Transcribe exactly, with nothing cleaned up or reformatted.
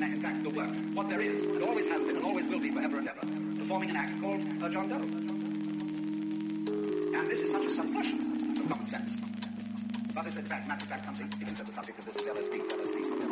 in fact, the work, what there is, and always has been, and always will be forever and ever, performing an act called uh, John Doe. And this is such a suppression of common sense. But it's in fact, matter of fact, something, it is the subject of this L S D, L S D.